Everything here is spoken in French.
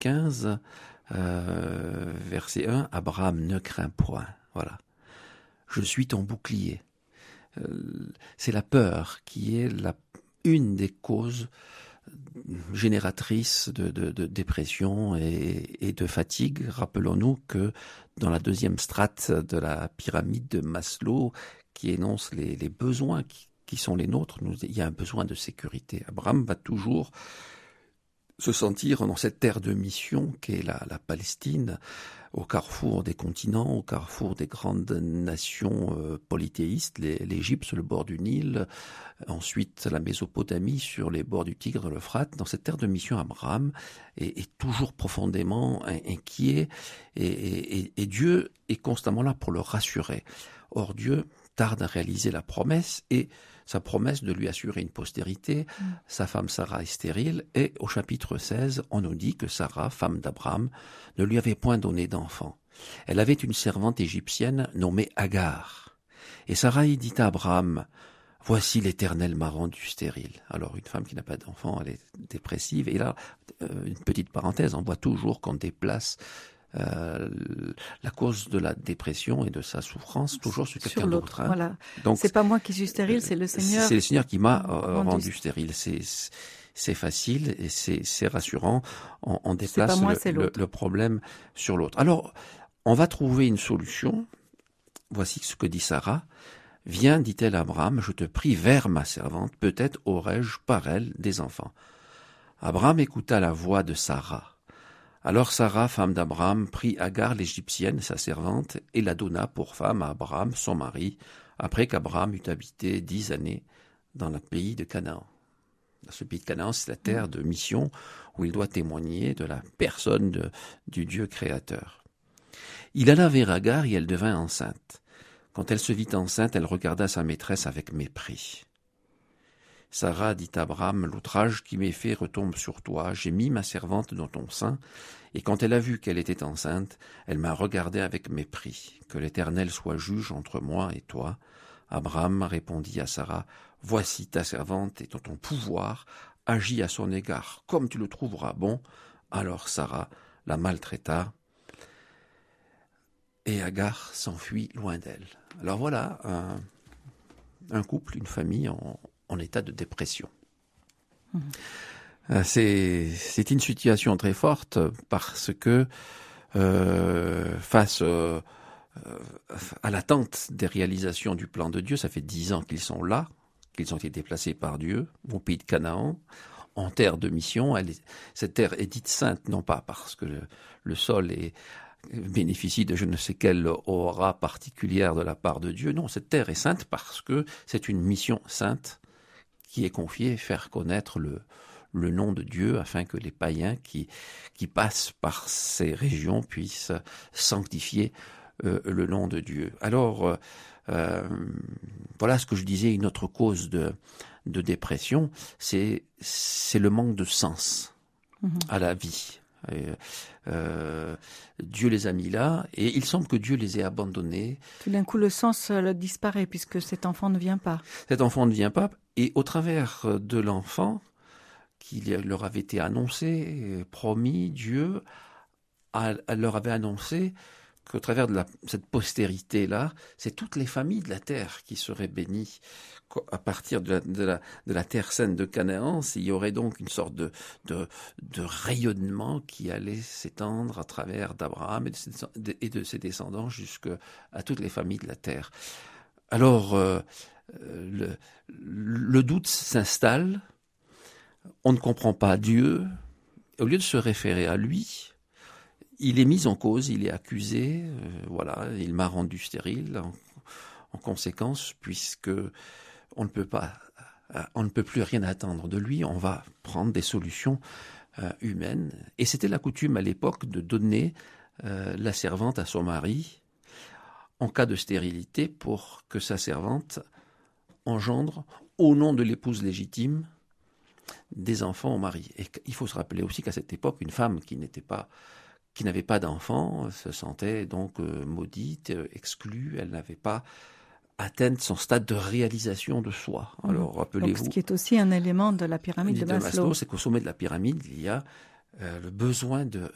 15, verset 1, Abraham, ne crains point. Voilà. Je suis ton bouclier. C'est la peur qui est une des causes génératrices de dépression et de fatigue. Rappelons-nous que dans la deuxième strate de la pyramide de Maslow, qui énonce les besoins qui sont les nôtres, il y a un besoin de sécurité. Abraham va toujours se sentir dans cette terre de mission qu'est la Palestine, au carrefour des continents, au carrefour des grandes nations polythéistes, l'Égypte sur le bord du Nil, ensuite la Mésopotamie sur les bords du Tigre et l'Euphrate. Dans cette terre de mission, Abraham est toujours profondément inquiet et Dieu est constamment là pour le rassurer. Or Dieu tarde à réaliser la promesse et sa promesse de lui assurer une postérité. Sa femme Sarah est stérile et au chapitre 16, on nous dit que Sarah, femme d'Abraham, ne lui avait point donné d'enfant. Elle avait une servante égyptienne nommée Agar. Et Sarah dit à Abraham, « Voici l'Éternel m'a rendu stérile. » Alors une femme qui n'a pas d'enfant, elle est dépressive. Et là, une petite parenthèse, on voit toujours qu'on déplace la cause de la dépression et de sa souffrance toujours sur quelqu'un d'autre. Hein. Voilà. Donc, c'est pas moi qui suis stérile, c'est le Seigneur. C'est le Seigneur qui m'a rendu stérile. C'est facile et c'est rassurant. On déplace le problème sur l'autre. Alors, on va trouver une solution. Voici ce que dit Sarah. « Viens, dit-elle à Abraham, je te prie vers ma servante, peut-être aurai-je par elle des enfants. » Abraham écouta la voix de Sarah. Alors Sarah, femme d'Abraham, prit Agar l'Égyptienne, sa servante, et la donna pour femme à Abraham, son mari, après qu'Abraham eut habité 10 années dans le pays de Canaan. Dans ce pays de Canaan, c'est la terre de mission où il doit témoigner de la personne du Dieu créateur. Il alla vers Agar et elle devint enceinte. Quand elle se vit enceinte, elle regarda sa maîtresse avec mépris. Sarah dit à Abraham, « L'outrage qui m'est fait retombe sur toi. J'ai mis ma servante dans ton sein. » Et quand elle a vu qu'elle était enceinte, elle m'a regardé avec mépris. « Que l'Éternel soit juge entre moi et toi. » Abraham répondit à Sarah, « Voici ta servante et dans ton pouvoir, agis à son égard, comme tu le trouveras bon. » Alors Sarah la maltraita et Agar s'enfuit loin d'elle. Alors voilà un couple, une famille en état de dépression. C'est une situation très forte parce que face à l'attente des réalisations du plan de Dieu, ça fait 10 ans qu'ils sont là, qu'ils ont été déplacés par Dieu au pays de Canaan, en terre de mission. Cette terre est dite sainte, non pas parce que le sol bénéficie de je ne sais quelle aura particulière de la part de Dieu. Non, cette terre est sainte parce que c'est une mission sainte qui est confiée, faire connaître le nom de Dieu afin que les païens qui passent par ces régions puissent sanctifier le nom de Dieu. Alors, voilà ce que je disais, une autre cause de dépression, c'est le manque de sens à la vie. Dieu les a mis là et il semble que Dieu les ait abandonnés. Tout d'un coup, le sens disparaît puisque cet enfant ne vient pas. Cet enfant ne vient pas et au travers de l'enfant qui leur avait été annoncé, promis, Dieu leur avait annoncé qu'au travers de cette postérité-là, c'est toutes les familles de la terre qui seraient bénies. À partir de la terre sainte de Canaan, il y aurait donc une sorte de rayonnement qui allait s'étendre à travers d'Abraham et de ses descendants jusqu'à toutes les familles de la terre. Alors, le doute s'installe, on ne comprend pas Dieu, au lieu de se référer à lui, il est mis en cause, il est accusé, voilà, il m'a rendu stérile en conséquence, puisque on ne peut plus rien attendre de lui, on va prendre des solutions humaines. Et c'était la coutume à l'époque de donner la servante à son mari en cas de stérilité pour que sa servante engendre, au nom de l'épouse légitime, des enfants au mari. Et il faut se rappeler aussi qu'à cette époque, une femme qui n'avait pas d'enfant se sentait donc maudite, exclue, elle n'avait pas atteint son stade de réalisation de soi. Alors rappelez-vous. Donc, ce qui est aussi un élément de la pyramide de Maslow. C'est qu'au sommet de la pyramide, il y a le besoin de